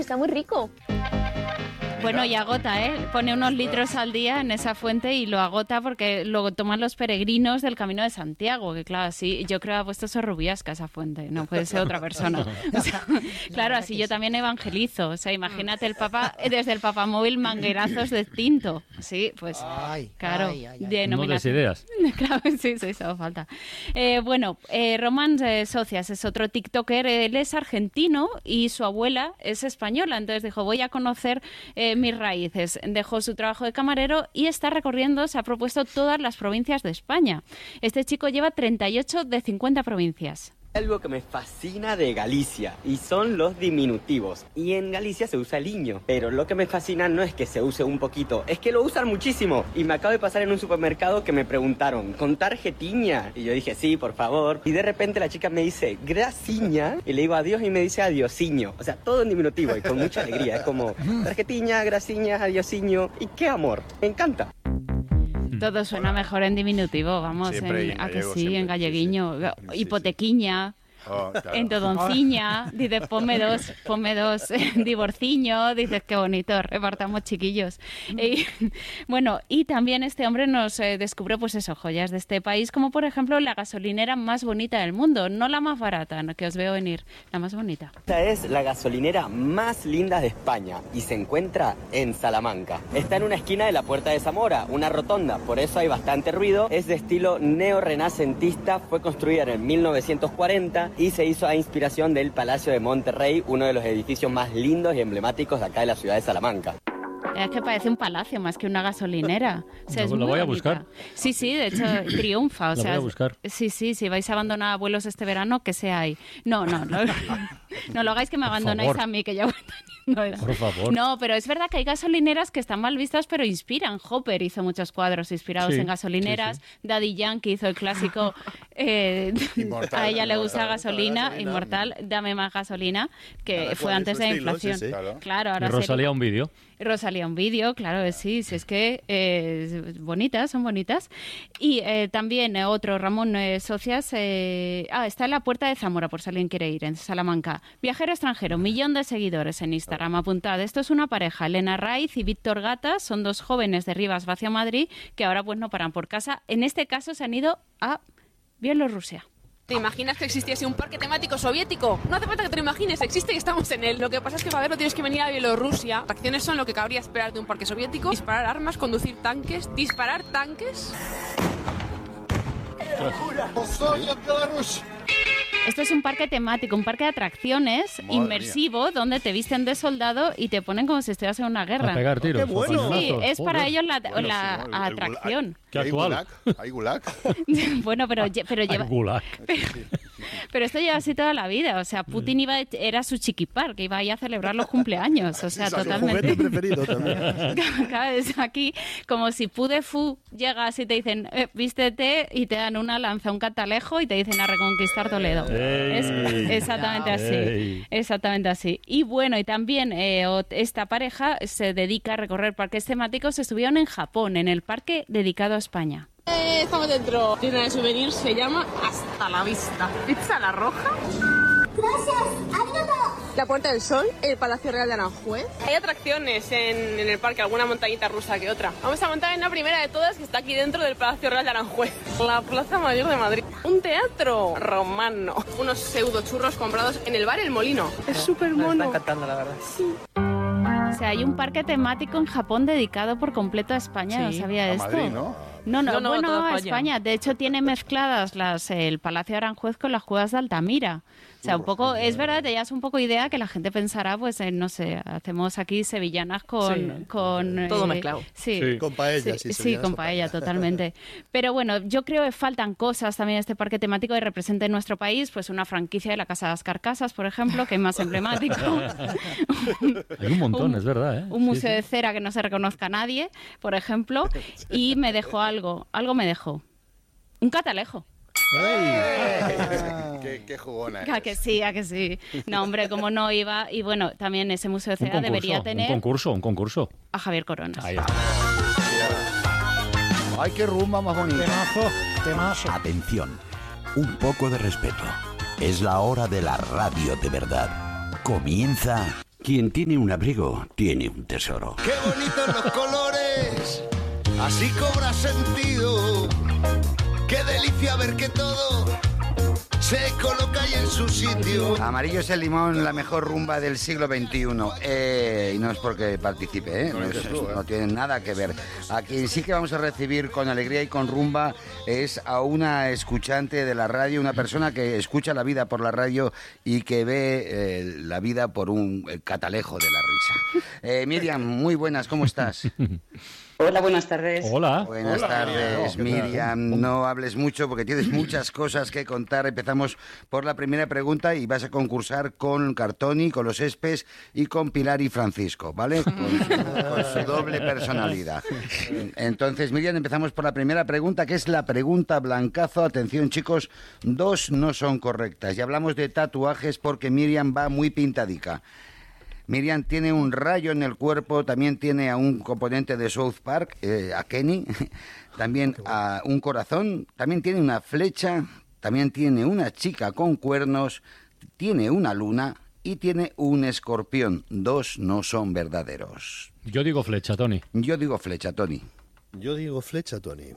está muy rico. Bueno, y agota, ¿eh? Pone unos litros al día en esa fuente y lo agota porque lo toman los peregrinos del Camino de Santiago, que claro, así yo creo que ha puesto eso Rubiasca esa fuente, no puede ser otra persona. O sea, claro, así yo también evangelizo, o sea, imagínate el Papa, desde el papamóvil manguerazos de tinto, sí, pues claro, No des ideas. Claro, sí, eso falta. Bueno, Román Socias es otro tiktoker, él es argentino y su abuela es española, entonces dijo, voy a conocer mis raíces. Dejó su trabajo de camarero y está recorriendo, se ha propuesto todas las provincias de España. Este chico lleva 38 de 50 provincias. Algo que me fascina de Galicia y son los diminutivos. Y en Galicia se usa el iño, pero lo que me fascina no es que se use un poquito, es que lo usan muchísimo. Y me acabo de pasar en un supermercado que me preguntaron, ¿con tarjetiña? Y yo dije, sí, por favor. Y de repente la chica me dice, grasiña, y le digo adiós y me dice adiosiño. O sea, todo en diminutivo y con mucha alegría. Es como tarjetiña, grasiña, adiosiño. Y qué amor, me encanta. Todo suena mejor en diminutivo, vamos, a que sí, en galleguiño, hipotequiña. Claro. En todonciña, dices ponme dos, divorciño, dices qué bonito, repartamos chiquillos. Bueno, y también este hombre nos descubrió pues eso, joyas de este país, como por ejemplo la gasolinera más bonita del mundo, no la más barata, no, que os veo venir, la más bonita. Esta es la gasolinera más linda de España y se encuentra en Salamanca. Está en una esquina de la Puerta de Zamora, una rotonda, por eso hay bastante ruido. Es de estilo neorrenacentista, fue construida en el 1940 y se hizo a inspiración del Palacio de Monterrey, uno de los edificios más lindos y emblemáticos de acá de la ciudad de Salamanca. Es que parece un palacio más que una gasolinera. O sea, lo voy a buscar. Sí, de hecho, triunfa. O sea, voy a buscar. Sí, si vais a abandonar abuelos este verano, que sea ahí. No lo hagáis que me abandonáis a mí, que ya voy Por favor. No, pero es verdad que hay gasolineras que están mal vistas, pero inspiran. Hopper hizo muchos cuadros inspirados en gasolineras. Sí. Daddy Yankee hizo el clásico Inmortal, a ella le gusta gasolina, Inmortal, dame más gasolina, que claro, fue antes de la inflación. Sí, claro, ahora y Rosalía un vídeo. Rosalía un vídeo, claro, sí, es que son bonitas. Y también otro, Ramón Socias, está en la Puerta de Zamora, por si alguien quiere ir, en Salamanca. Viajero extranjero, 1 millón de seguidores en Instagram, apuntad. Esto es una pareja, Elena Raiz y Víctor Gata, son 2 jóvenes de Rivas hacia Madrid, que ahora pues no paran por casa. En este caso se han ido a Bielorrusia. ¿Te imaginas que existiese un parque temático soviético? No hace falta que te lo imagines, existe y estamos en él. Lo que pasa es que para verlo tienes que venir a Bielorrusia. Las acciones son lo que cabría esperar de un parque soviético. Disparar armas, conducir tanques, disparar tanques. Esto es un parque temático, un parque de atracciones inmersivo donde te visten de soldado y te ponen como si estuvieras en una guerra. A pegar tiros. ¡Qué bueno! Sí, es para ellos la atracción. ¿Qué actual? ¿Hay gulag? Bueno, pero lleva... gulag. Pero esto lleva así toda la vida. O sea, Putin era su chiquipar, que iba ahí a celebrar los cumpleaños. O sea, totalmente. Su juguete preferido también. Cada vez aquí, como si Pudefu llegas y te dicen, vístete, y te dan una lanza, un catalejo y te dicen a reconquistar Toledo. Es exactamente así. Exactamente así. Y bueno, y también esta pareja se dedica a recorrer parques temáticos. Estuvieron en Japón, en el parque dedicado a España. Estamos dentro. Tienda de souvenirs, se llama Hasta la Vista. Pizza La Roja. Gracias, arigato. La Puerta del Sol, el Palacio Real de Aranjuez. Hay atracciones en el parque, alguna montañita rusa que otra. Vamos a montar en la primera de todas, que está aquí dentro del Palacio Real de Aranjuez, la Plaza Mayor de Madrid. Un teatro romano. Unos pseudo churros comprados en el bar El Molino. Es súper mono. Me está encantando, la verdad. Sí. O sea, hay un parque temático en Japón dedicado por completo a España. No sabía esto. Madrid, ¿no? No, bueno, a España. De hecho, tiene mezcladas el Palacio de Aranjuez con las cuevas de Altamira. O sea, un poco, es verdad, te das un poco idea que la gente pensará, pues, no sé, hacemos aquí sevillanas con todo mezclado. Sí, con paella. Sí, con paella, totalmente. Pero bueno, yo creo que faltan cosas también en este parque temático que represente en nuestro país, pues una franquicia de la Casa de las Carcasas, por ejemplo, que es más emblemático. Hay un montón, es verdad, ¿eh? Un museo de cera que no se reconozca a nadie, por ejemplo, y me dejó algo me dejó. Un catalejo. Qué jugona ¿A que sí? No, hombre, como no iba. Y bueno, también ese museo de cera debería tener... Un concurso. A Javier Coronas. Ahí está. Ay, qué rumba más bonita. Temazo. Atención, un poco de respeto. Es la hora de la radio de verdad. Comienza Quien tiene un abrigo, tiene un tesoro. ¡Qué bonitos los colores! Así cobra sentido. ¡Qué delicia ver que todo se coloca ahí en su sitio! Amarillo es el limón, la mejor rumba del siglo XXI. Y no es porque participe, no tiene nada que ver. A quien sí que vamos a recibir con alegría y con rumba es a una escuchante de la radio, una persona que escucha la vida por la radio y que ve la vida por un catalejo de la risa. Miriam, muy buenas, ¿cómo estás? Hola, buenas tardes. Hola. Buenas tardes, Miriam. No hables mucho porque tienes muchas cosas que contar. Empezamos por la primera pregunta y vas a concursar con Cartoni, con los Espes y con Pilar y Francisco, ¿vale? Con su doble personalidad. Entonces, Miriam, empezamos por la primera pregunta, que es la pregunta blancazo. Atención, chicos, 2 no son correctas. Y hablamos de tatuajes porque Miriam va muy pintadica. Miriam tiene un rayo en el cuerpo, también tiene a un componente de South Park, a Kenny, también a un corazón, también tiene una flecha, también tiene una chica con cuernos, tiene una luna y tiene un escorpión. 2 no son verdaderos. Yo digo flecha, Tony. Yo digo flecha, Tony. Yo digo flecha, Tony.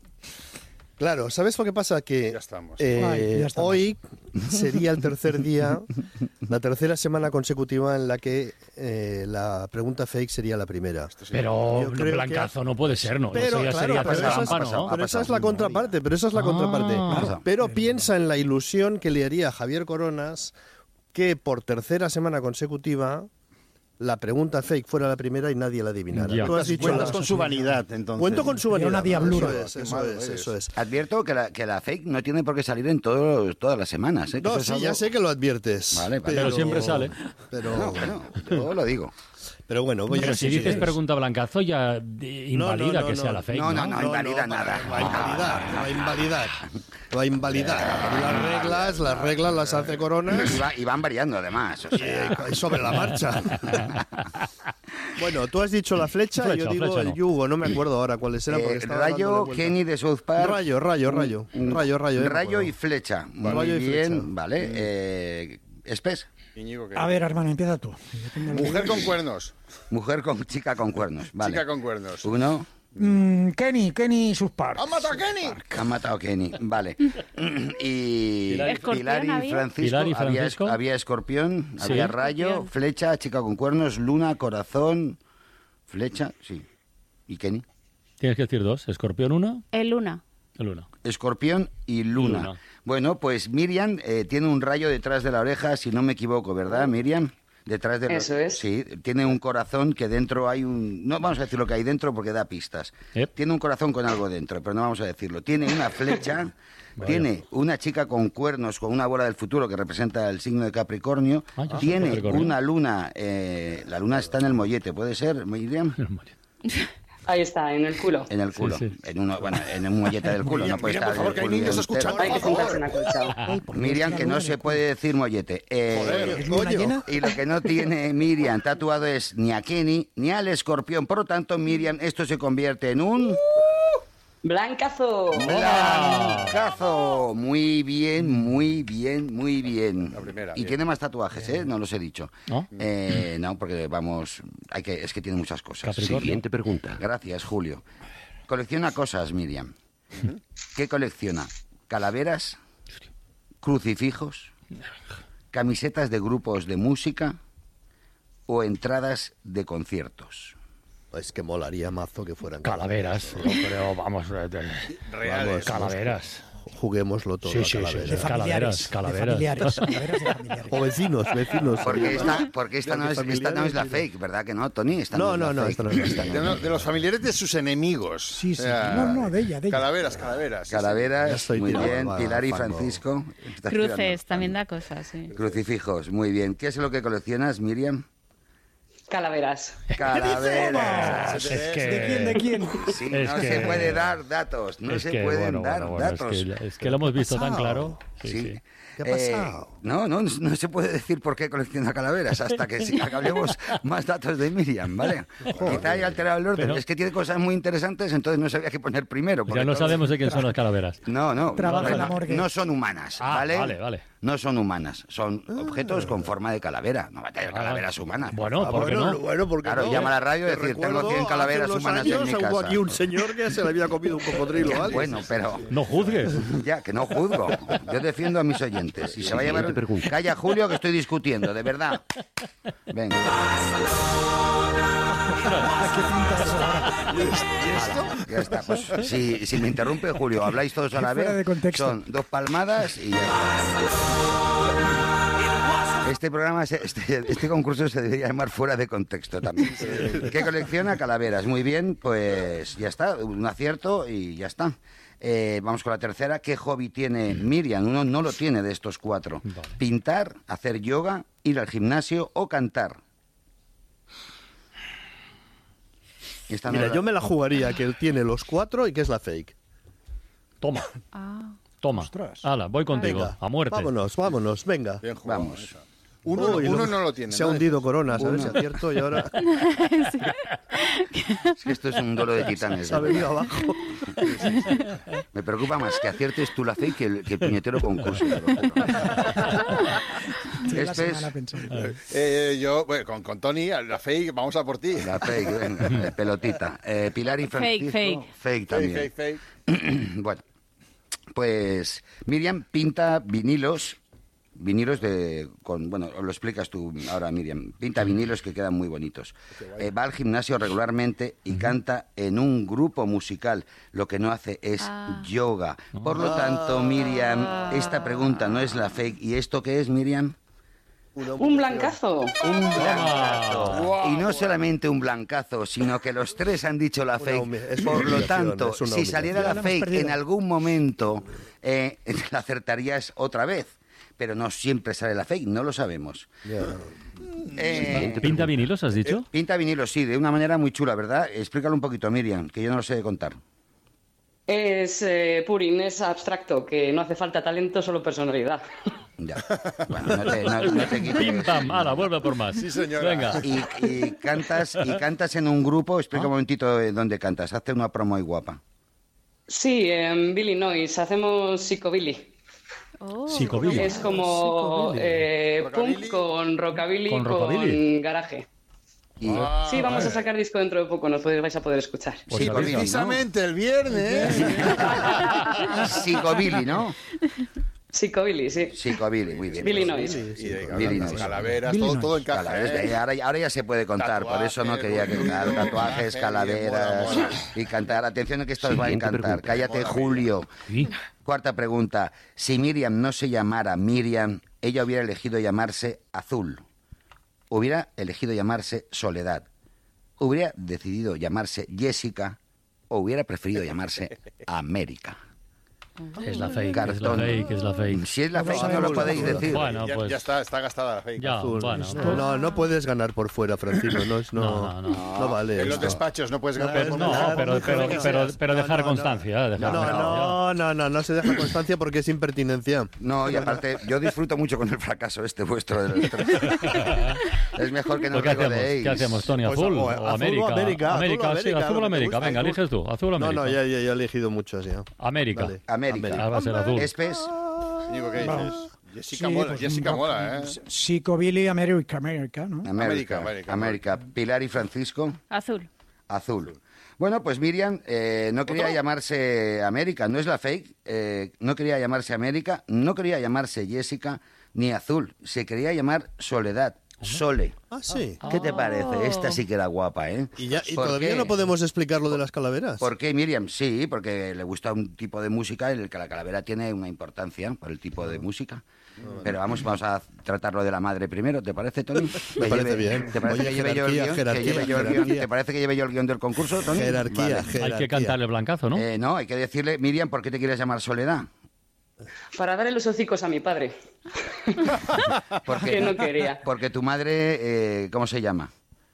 Claro, ¿sabes lo que pasa? Que ya estamos. Hoy sería el tercer día, la tercera semana consecutiva en la que la pregunta fake sería la primera. Pero blancazo no puede ser, ¿no? Pero, eso ya claro, sería pero trampa, ¿no? Pero esa es la contraparte, Pero piensa en la ilusión que le haría a Javier Coronas que por tercera semana consecutiva la pregunta fake fuera la primera y nadie la adivinara. Tú has dicho cuentas con su vanidad, entonces. Cuento con su vanidad. Una diablura. Eso es. Advierto que la fake no tiene por qué salir en todas las semanas. No, sí, ya sé que lo adviertes. Vale. Pero siempre sale. No, yo lo digo. Pero bueno, voy pero si dices pregunta blancazo ya invalida que sea la fake. No invalida nada. No va a invalidar. Las reglas las hace Coronas. Y van variando además. O sea. Y sobre la marcha. Bueno, tú has dicho la flecha, yo digo el yugo, no me acuerdo ahora cuáles eran. Rayo, Kenny de South Park. Rayo y flecha. Rayo y bien, flecha. Vale. Espes. A ver, hermano, empieza tú. Mujer con cuernos. Chica con cuernos. Vale. Chica con cuernos. 1. Kenny South Park. ¡Han matado a Kenny! Han matado a Kenny, vale. Y Pilar y Francisco. Había escorpión, Sí. había rayo, flecha, chica con cuernos, luna, corazón, flecha, sí. ¿Y Kenny? Tienes que decir 2. Escorpión 1. El luna. El 1. Escorpión y luna. Bueno, pues Miriam tiene un rayo detrás de la oreja, si no me equivoco, ¿verdad, Miriam? Detrás de Eso es. Sí, tiene un corazón que dentro hay un... No vamos a decir lo que hay dentro porque da pistas. Tiene un corazón con algo dentro, pero no vamos a decirlo. Tiene una flecha, tiene una chica con cuernos, con una bola del futuro que representa el signo de Capricornio. Tiene Capricornio. una luna, la luna está en el mollete, ¿puede ser, Miriam? Ahí está, en el culo. En el culo. Sí. En un mollete del culo. Miriam, No puede Miriam, estar por favor, que hay el culo niños entero. escuchando. Hay que sentarse en acolchado. Miriam, que no se puede decir mollete. ¿Luna llena? Y lo que no tiene Miriam tatuado es ni a Kenny ni al escorpión. Por lo tanto, Miriam, esto se convierte en un... ¡Blancazo! ¡Blancazo! Muy bien, muy bien, muy bien. La primera, y bien. tiene más tatuajes, ¿eh? No los he dicho. ¿No? No, porque vamos... es que tiene muchas cosas. Capricornio. Siguiente pregunta. Gracias, Julio. Colecciona cosas, Miriam. ¿Qué colecciona? ¿Calaveras? ¿Crucifijos? ¿Camisetas de grupos de música? ¿O entradas de conciertos? Es que molaría mazo que fueran Calaveras. Pero vamos. Reales. Calaveras. Juguémoslo todo. Sí. De Calaveras. familiares. Calaveras de familiares. O vecinos. Porque esta no es la fake, ¿verdad que no, Tony? Esta No, es la fake. esta no es la fake. De los familiares de sus enemigos. Sí. O sea, No, de ella. Calaveras. sí, Calaveras, Ya estoy muy tirado, bien. va, Pilar y fango. Francisco. Estás Cruces, tirando. también da cosas, sí. Crucifijos, muy bien. ¿Qué es lo que coleccionas, Miriam? Calaveras. Calaveras. ¿De quién? Sí, no se puede dar datos. No se pueden dar datos. Es que lo hemos visto tan claro. Sí. ¿Qué ha pasado? No se puede decir por qué colecciona calaveras hasta que hablemos más datos de Miriam, ¿vale? Quizá haya alterado el orden. Pero es que tiene cosas muy interesantes, entonces no sabía qué poner primero. Ya no sabemos de quién son las calaveras. No son humanas, ¿vale? Vale. No son humanas, son objetos con forma de calavera. No va a tener calaveras humanas. Bueno, ¿por qué no? Bueno, porque claro, llama a la radio y decir, tengo 100 calaveras humanas en mi casa. Hubo aquí un señor que se le había comido un cocodrilo. ¿Vale? Bueno, pero... No juzgues. Ya, que no juzgo. Yo defiendo a mis oyentes. Y se va a llevar... Calla, Julio, que estoy discutiendo, de verdad. Venga. Ya está. Pues si me interrumpe, Julio, habláis todos a la vez. Son 2 palmadas y ya está. Este programa, este concurso se debería llamar Fuera de Contexto también. ¿Qué colecciona? Calaveras. Muy bien, pues ya está. Un acierto y ya está. Vamos con la tercera. ¿Qué hobby tiene Miriam? Uno no lo tiene de estos 4. Vale. Pintar, hacer yoga, ir al gimnasio o cantar. Mira, yo me la jugaría que él tiene los 4 y que es la fake. Toma. Toma. Hala, voy contigo. Venga, a muerte. Vámonos, venga. Bien jugado, vamos. Uno no lo tiene. Se ha hundido Corona, ¿sabes? Se ha abierto y ahora... Es que esto es un duelo de titanes. Se ha venido abajo. Me preocupa más que aciertes tú la fake que el puñetero concurso. Yo, bueno, con Tony, la fake, vamos a por ti. La fake, venga, pelotita. Pilar y Francisco. Fake también. Fake. Bueno, pues Miriam pinta vinilos bueno, lo explicas tú ahora, Miriam. Pinta vinilos que quedan muy bonitos. Va al gimnasio regularmente y canta en un grupo musical. Lo que no hace es yoga. Por lo tanto, Miriam, esta pregunta no es la fake. ¿Y esto qué es, Miriam? Un blancazo. Un blancazo. Wow. Y no solamente un blancazo, sino que los 3 han dicho la fake. Por lo tanto, si saliera la fake en algún momento, la acertarías otra vez. Pero no siempre sale la fake, no lo sabemos. ¿Pinta vinilos, has dicho? Pinta vinilos, sí, de una manera muy chula, ¿verdad? Explícalo un poquito, Miriam, que yo no lo sé contar. Es Purín, es abstracto, que no hace falta talento, solo personalidad. Ya. Bueno, no te quites. Pim, pam, ala, vuelve por más. Sí, señora. Venga. Y cantas en un grupo. Explica un momentito dónde cantas. Hazte una promo ahí guapa. Sí, en Illinois hacemos psicobilly. Psicobilly. Es como punk con rockabilly, con garaje. Sí, vamos a sacar disco dentro de poco, nos vais a poder escuchar. Pues sí, precisamente, ¿no? El viernes. Psicobilly, ¿no? Psicobilly, sí. Psicobilly, muy bien. Illinois. Calaveras, todo encaja. Ahora ya se puede contar, por eso no quería que tatuajes, calaveras y cantar. Atención que esto os va a encantar. Cállate, Julio. ¿Sí? Cuarta pregunta. Si Miriam no se llamara Miriam, ella hubiera elegido llamarse Azul. Hubiera elegido llamarse Soledad. Hubiera decidido llamarse Jessica o hubiera preferido llamarse América. Es la fake, Cartón. es la fake. Si es la fake, no lo podéis decir. Bueno, pues... ya está gastada la fake. Ya, bueno, no puedes ganar por fuera, Francisco. No vale. En los despachos no puedes ganar por fuera. Pero dejar constancia. No se deja constancia porque es impertinencia. No, y aparte, yo disfruto mucho con el fracaso vuestro de los 3. Es mejor que no ¿Qué hacemos, Tony? ¿Azul o América? Azul o América. Venga, eliges tú. ¿Azul o América? No, ya he elegido muchos ya. América. América. Va a ser azul. ¿Espes? ¿Qué dices? Jessica mola, ¿eh? Psicobilly, América, ¿no? América. Pilar y Francisco. Azul. Bueno, pues Miriam no quería llamarse América, no es la fake. No quería llamarse América, no quería llamarse Jessica ni Azul. Se quería llamar Soledad. Sole. Sí. ¿Qué te parece? Esta sí que era guapa, ¿eh? ¿Y todavía no podemos explicar lo de las calaveras? ¿Por qué, Miriam? Sí, porque le gusta un tipo de música en el que la calavera tiene una importancia por el tipo de música. Pero vamos a tratarlo de la madre primero, ¿te parece, Tony? Me parece bien. ¿Te parece que lleve yo el guión? ¿Te parece que lleve yo el guión del concurso, Tony? Jerarquía. Hay que cantarle blancazo, ¿no? No, hay que decirle, Miriam, ¿por qué te quieres llamar Soledad? Para darle los hocicos a mi padre. ¿Por qué? Que no quería. Porque tu madre, ¿cómo se llama?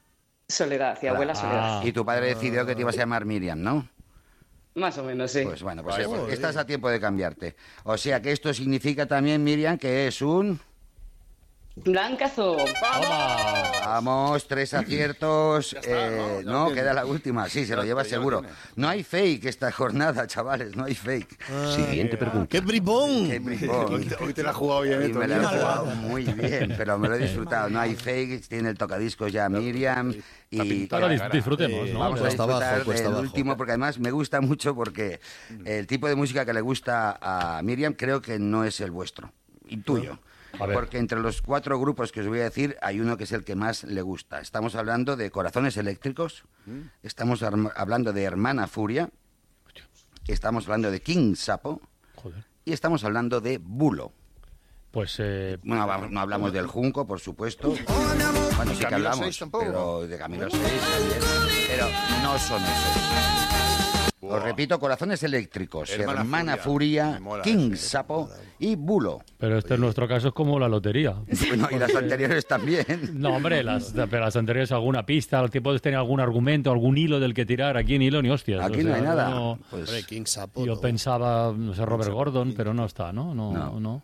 Soledad, y abuela Soledad. Y tu padre decidió que te ibas a llamar Miriam, ¿no? Más o menos, sí. Pues bueno, pues estás a tiempo de cambiarte. O sea que esto significa también, Miriam, que es un... Blancazo. Vamos, 3 aciertos. No, queda la última. Sí, se lo lleva seguro. No hay fake esta jornada, chavales, no hay fake. Siguiente pregunta. ¡Qué bribón! Hoy te la has jugado bien. Me la he jugado muy bien, pero me lo he disfrutado. No hay fake, tiene el tocadiscos ya Miriam. Y ahora disfrutemos, ¿no? Vamos a disfrutar del último, porque además me gusta mucho porque el tipo de música que le gusta a Miriam creo que no es el vuestro, intuyo. Porque entre los 4 grupos que os voy a decir, hay uno que es el que más le gusta. Estamos hablando de Corazones Eléctricos, estamos hablando de Hermana Furia, estamos hablando de King Sapo y estamos hablando de Bulo. Pues... Bueno, no hablamos del Junco, por supuesto. Bueno, sí que hablamos, pero de Camilo 6 también. Pero no son esos. Os repito, Corazones Eléctricos, Hermana Furia, King Sapo y Bulo. Pero este en nuestro caso es como la lotería. Bueno, y las anteriores también. No, hombre, pero las anteriores alguna pista, el tipo de tener algún argumento, algún hilo del que tirar. Aquí ni hilo ni hostias. Aquí no hay nada. No, pues, King Sapo, yo pensaba, no sé, Robert Gordon, pero no está, ¿no? No.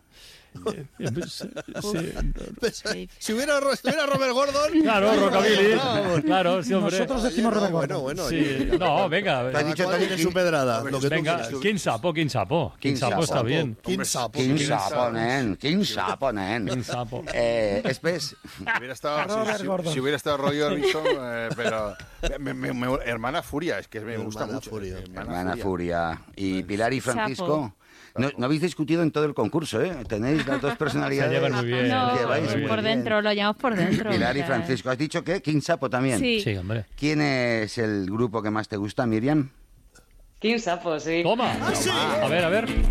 Si hubiera Robert Gordon... Claro, Rockabilly. Claro, sí, hombre. Nosotros decimos Robert Gordon. Bueno. Sí. No, venga. Te has dicho tiene su pedrada. Venga, King Sapo. King Sapo está bien. King Sapo, nen. Espes. Si hubiera estado Roy Orbison, pero... Hermana Furia, es que me gusta mucho. Hermana Furia. ¿Y Pilar y Francisco? No habéis discutido en todo el concurso, ¿eh? Tenéis las dos personalidades. Se llevan muy bien. No, muy por bien. dentro, lo llamamos por dentro. Pilar y Francisco. ¿Has dicho que King Sapo también? Sí, hombre. ¿Quién es el grupo que más te gusta, Miriam? King Sapo, sí. Toma. A ver.